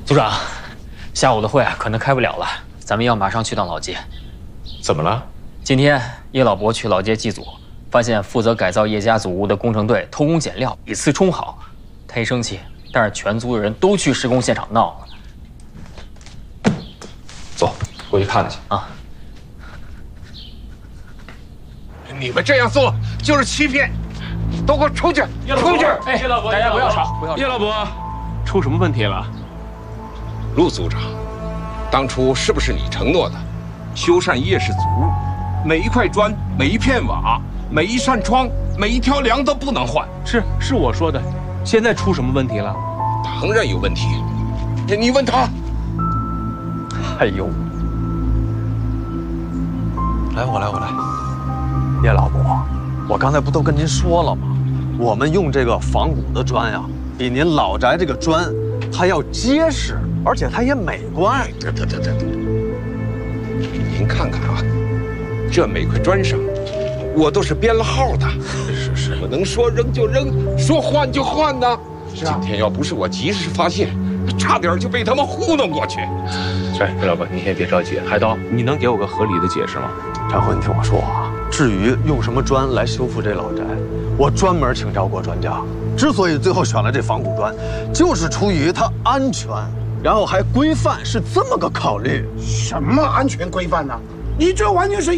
组长，下午的会可能开不了了，咱们要马上去趟老街。 怎么了？ 今天叶老伯去老街祭祖，发现负责改造叶家祖屋的工程队偷工减料，以次充好。他一生气，带着全族的人都去施工现场闹了。 走，过去看看去啊！ 你们这样做就是欺骗，都给我出去！出去！ 哎，叶老伯，大家不要吵，不要吵。 叶老伯，出什么问题了？ 陆组长，当初是不是你承诺的，修缮叶氏祖屋，每一块砖、每一片瓦、每一扇窗、每一条梁都不能换？ 是我说的。现在出什么问题了？ 当然有问题。你问他。 哎呦， 我来。叶老伯，我刚才不都跟您说了吗？我们用这个仿古的砖呀，比您老宅这个砖还要结实，而且它也美观。 得，您看看啊，这每块砖上，我都是编了号的。是，我能说扔就扔，说换就换呢。是啊，今天要不是我及时发现，差点就被他们糊弄过去。 叶老伯，你先别着急。海涛，你能给我个合理的解释吗？ 张辉，你听我说啊，至于用什么砖来修复这老宅，我专门请教过专家。之所以最后选了这仿古砖，就是出于它安全，然后还规范，是这么个考虑。 什么安全规范呢？你这完全是